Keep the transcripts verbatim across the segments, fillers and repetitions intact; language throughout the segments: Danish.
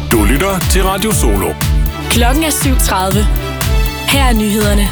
Du lytter til Radio Solo. Klokken er syv tredive. Her er nyhederne.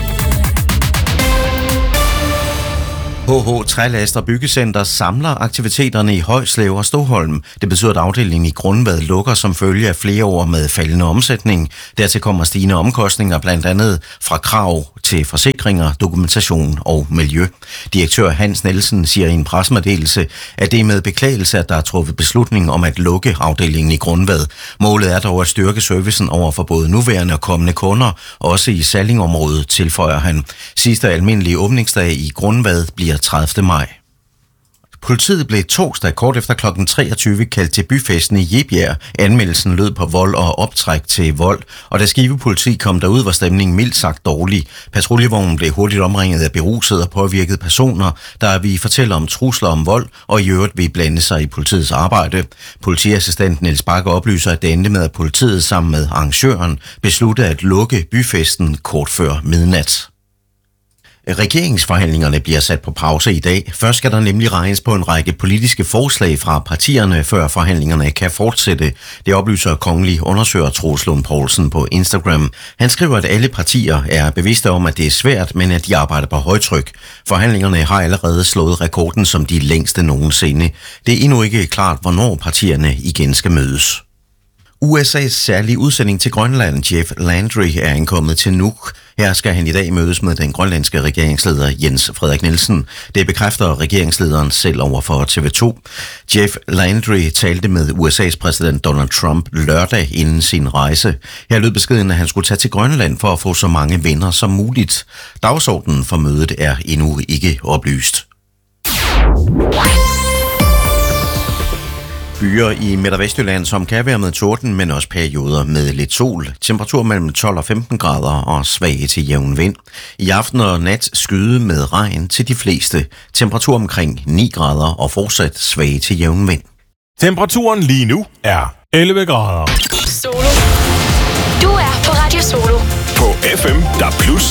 H H Trælaster Byggecenter samler aktiviteterne i Højslev og Stoholm. Det betyder, at afdelingen i Grundvad lukker som følge af flere år med faldende omsætning. Dertil kommer stigende omkostninger, blandt andet fra krav til forsikringer, dokumentation og miljø. Direktør Hans Nielsen siger i en pressemeddelelse, at det er med beklagelse, at der er truffet beslutning om at lukke afdelingen i Grundvad. Målet er dog at styrke servicen over for både nuværende og kommende kunder, også i Sallingområdet, tilføjer han. Sidste almindelige åbningsdag i Grundvad bliver tredivte maj. Politiet blev torsdag kort efter klokken treogtyve kaldt til byfesten i Jebjerg. Anmeldelsen lød på vold og optræk til vold, og da Skive politi kom derud, var stemningen mildt sagt dårlig. Patruljevognen blev hurtigt omringet af berusede og påvirkede personer, der vi fortæller om trusler om vold, og i øvrigt vil blande sig i politiets arbejde. Politiassistent Niels Bakke oplyser, at det endte med, at politiet sammen med arrangøren besluttede at lukke byfesten kort før midnat. Regeringsforhandlingerne bliver sat på pause i dag. Først skal der nemlig regnes på en række politiske forslag fra partierne, før forhandlingerne kan fortsætte. Det oplyser kongelig undersøger Troels Lund Poulsen på Instagram. Han skriver, at alle partier er bevidste om, at det er svært, men at de arbejder på højtryk. Forhandlingerne har allerede slået rekorden som de længste nogensinde. Det er endnu ikke klart, hvornår partierne igen skal mødes. U S A's særlige udsending til Grønland, Jeff Landry, er ankommet til Nuuk. Her skal han i dag mødes med den grønlandske regeringsleder Jens Frederik Nielsen. Det bekræfter regeringslederen selv over for T V to. Jeff Landry talte med U S A's præsident Donald Trump lørdag inden sin rejse. Her lød beskeden, at han skulle tage til Grønland for at få så mange venner som muligt. Dagsordenen for mødet er endnu ikke oplyst. Byer i Midt- og Vestjylland, som kan være med torden, men også perioder med lidt sol. Temperatur mellem tolv og femten grader og svag til jævn vind. I aften og nat skyde med regn til de fleste. Temperatur omkring ni grader og fortsat svag til jævn vind. Temperaturen lige nu er elleve grader. Solo. Du er på Radio Solo. På F M, der plus